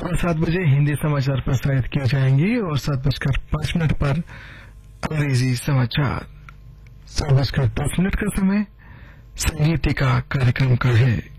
सुबह 7 बजे हिंदी समाचार प्रसारित किए जाएंगे और 7:05 पर अंग्रेजी समाचार। 7:10 का समय संगीतिका कार्यक्रम का है।